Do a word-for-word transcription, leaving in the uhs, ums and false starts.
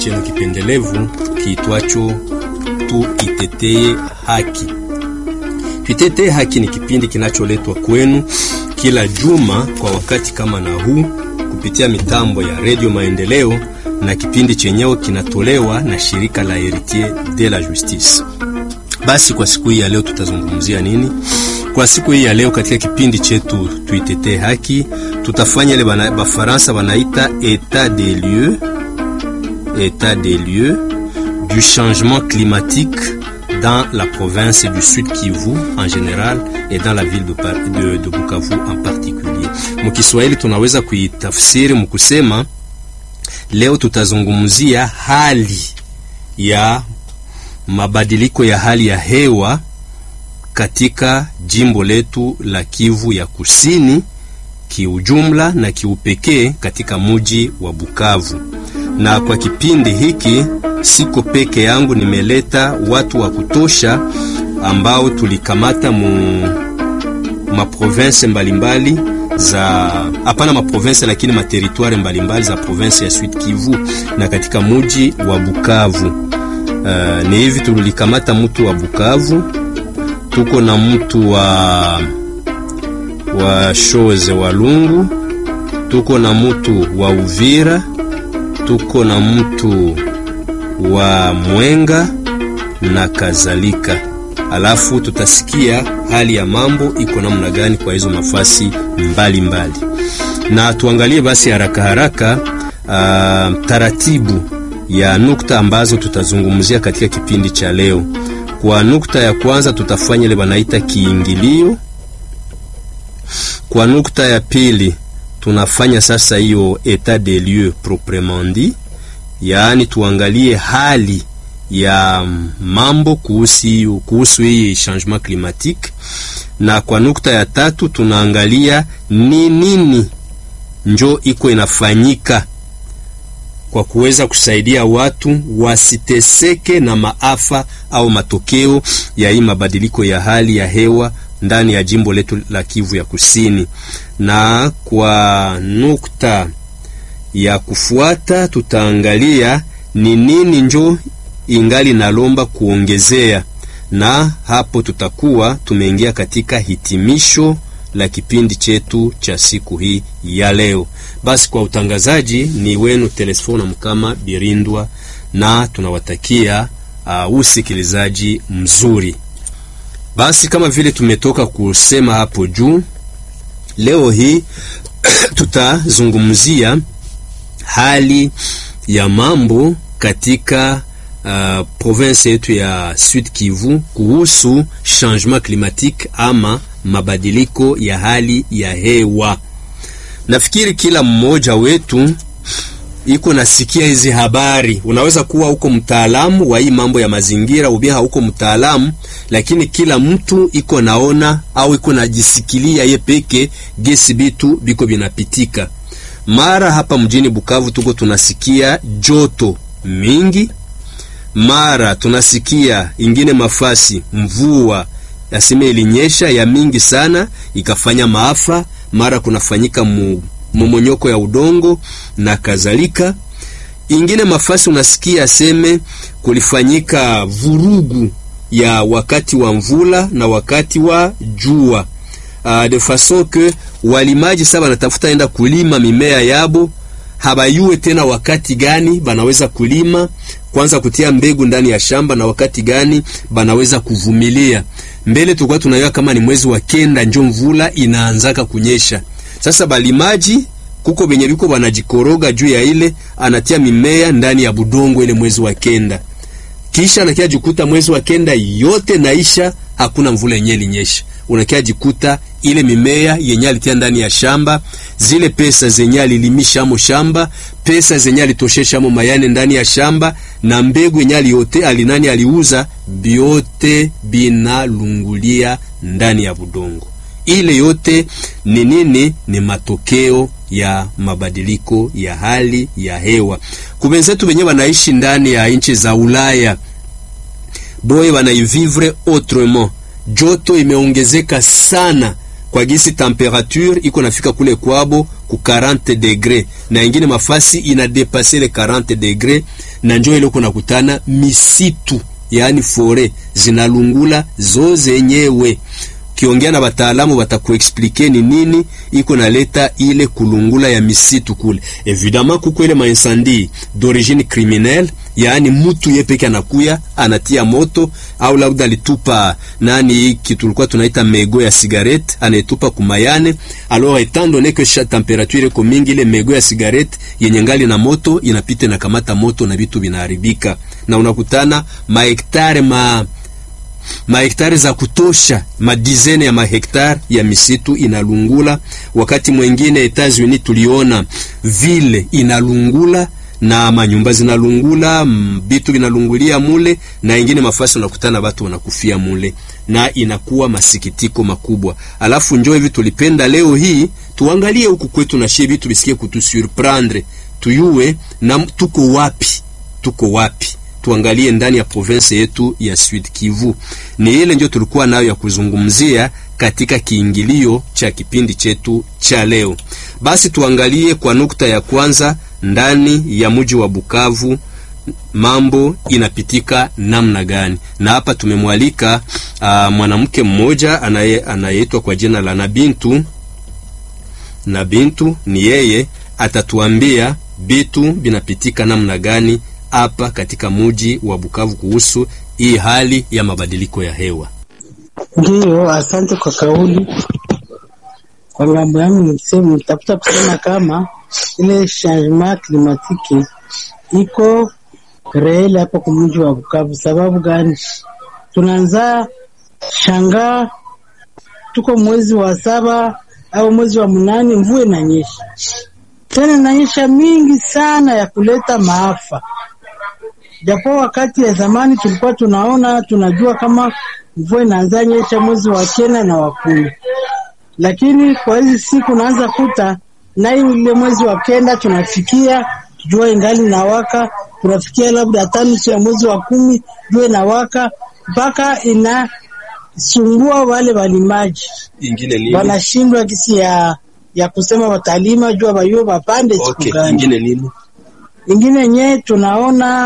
chenu kipendelevu kiitwacho Tuitetee Haki. Tuitetee Haki ni kipindi kinacholetwa kwenu kila juma kwa wakati kama na huu kupitia mitambo ya Radio Maendeleo, na kipindi chenyewe kinatolewa na shirika la Héritier de la Justice. Basi kwa siku hii ya leo tutazungumzia nini? Kwa siku hii ya leo katika kipindi chetu Tuitetee Haki, tutafanya ile bana Bafaransa wanaita état des lieux, état des lieux du changement climatique dans la province du Sud Kivu en général et dans la ville de, de, de Bukavu en particulier. Mkiswahili tunaweza kuitafsiri mkusema leo tutazungumzia hali ya mabadiliko ya hali ya hewa katika jimbo letu la Kivu ya Kusini kiujumla na kiupekee katika muji wa Bukavu. Na kwa kipindi hiki siko peke yangu, nimeleta watu wa kutosha ambao tulikamata mu maprovince mbalimbali za hapana maprovince lakini materitoire mbalimbali za province ya Sud Kivu na katika muji wa Bukavu. Uh, ni hivi tulikamata mtu wa Bukavu, tuko na mtu wa wa Shoze wa Lungu, tuko na mtu wa Uvira, tuko na mtu wa Mwenga na kadhalika. Alafu tutasikia hali ya mambo iko namna gani kwa hizo nafasi mbali mbali. Na tuangalie basi haraka haraka uh, taratibu ya nukta ambazo tutazungumzia katika kipindi cha leo. Kwa nukta ya kwanza tutafanya ile banaita kiingilio. Kwa nukta ya pili tunafanya sasa hiyo état des lieux proprement dit, yaani tuangalie hali ya mambo kuhusu kuhusu hii changement climatique. Na kwa nukta ya tatu tunaangalia ni nini njo iko inafanyika kwa kuweza kusaidia watu wasiteseke na maafa au matokeo ya hii mabadiliko ya hali ya hewa ndani ya jimbo letu la Kivu ya Kusini. Na kwa nukta ya kufuata tutaangalia ni nini njo ingali nalomba kuongezea, na hapo tutakuwa tumeingia katika hitimisho la kipindi chetu cha siku hii ya leo. Basi kwa utangazaji ni wenu Telesfona Mkama Birindwa, na tunawatakia uh, usikilizaji mzuri. Basi kama vile tumetoka kusema hapo juu, leo hii tutazungumzia hali ya mambo katika uh, province yetu ya Sud Kivu kuhusu changement climatique ama mabadiliko ya hali ya hewa. Nafikiri kila mmoja wetu iko nasikia hizi habari. Unaweza kuwa uko mtaalamu wa hii mambo ya mazingira ubia hauko mtaalamu, lakini kila mtu iko naona au iko najisikilia ye peke gesi bitu biko binapitika. Mara hapa mjini Bukavu tuko tunasikia joto mingi, mara tunasikia ingine mafasi mvua yasime ilinyesha ya mingi sana ikafanya maafa, mara kunafanyika mu, momonyoko ya udongo na kadhalika. Ingine mafasi unasikia aseme kulifanyika vurugu ya wakati wa mvula na wakati wa jua, uh, de façon que walimaji sasa wanatafuta enda kulima mimea yabo, habayue tena wakati gani banaweza kulima, kwanza kutia mbegu ndani ya shamba na wakati gani banaweza kuvumilia. Mbele tulikuwa tunajua kama ni mwezi wa kenda njo mvula inaanzaka kunyesha. Sasa balimaji kuko benye biko banajikoroga juu ya ile, anatia mimea ndani ya budongo ile mwezi wa kenda. Kisha anakia jikuta mwezi wa kenda yote naisha, hakuna mvula yenye ilinyesha. Unakia jikuta ile mimea yenye alitia ndani ya shamba, zile pesa zenye alilimisha mo shamba, pesa zenye alitoshesha mo mayane ndani ya shamba, na mbegu yenye aliyote alinani aliuza, biote binalungulia ndani ya budongo. Ile yote ni nini? Ni matokeo ya mabadiliko ya hali ya hewa. Kubenzetu wenye wanaishi ndani ya nchi za Ulaya, boye wanaivivre autrement. Joto imeongezeka sana kwa gisi temperature iko nafika kule kwabo ku quarante degrés, na ingine mafasi ina dépasser le quarante degrés, na njoo ile kuna kutana misitu yani fore zinalungula zo zenyewe. Kiongea na wataalamu watakuexplique ni nini iko naleta ile kulungula ya misitu kule. Évidemment kuko ile maincendie d'origine criminelle, yani mtu yepeke anakuya anatia moto, au labda alitupa nani kitulikuwa tunaita mego ya cigarette anaitupa kumayane. Alors étant donné que cha température iko mingi, ile mego ya cigarette yenye ngali na moto inapita na kamata moto na vitu vinaharibika, na unakutana mahektare ma mahektari za kutosha, madizene ya mahektari ya misitu inalungula. Wakati mwingine Etats-Unis tuliona vile inalungula na manyumba zinalungula, bitu vinalungulia mule, na ingine mafasi unakutana watu wanakufia mule, na inakuwa masikitiko makubwa. Alafu njoo hivi tulipenda leo hii tuangalie huku kwetu na shie vitu bisikie kutusurprendre, tuyue na tuko wapi, tuko wapi. Tuangalie ndani ya province yetu ya Sud Kivu. Ni ile ndio tulikuwa nayo ya kuzungumzia katika kiingilio cha kipindi chetu cha leo. Basi tuangalie kwa nukta ya kwanza, ndani ya mji wa Bukavu mambo inapitika namna gani. Na hapa tumemwalika uh, mwanamke mmoja anaye anayeitwa kwa jina la Nabintu. Nabintu ni yeye atatuambia bitu binapitika namna gani hapa katika mji wa Bukavu kuhusu hii hali ya mabadiliko ya hewa. Ndio, asante kwa kauli. Kwa ngambo yangu nikisema nitafuta kusema kama ile changement climatique iko real hapa kwa mji wa Bukavu. Sababu gani? Tunaanza shangaa tuko mwezi wa saba au mwezi wa munane, mvua inanyesha. Tena inanyesha mingi sana ya kuleta maafa. Japo wakati ya zamani tulikuwa tunaona tunajua kama mvua inaanza nyesha mwezi wa kenda na wa kumi. Lakini kwa hizi siku naanza kuta na ile mwezi wa kenda tunafikia jua ingali na waka, tunafikia labda tano ya mwezi wa kumi jua na waka, mpaka ina sumbua wale walimaji. Ingine nini? Wanashindwa kisi ya ya kusema watalima jua bayo bapande siku okay, gani. Ingine nini? Ingine nye tunaona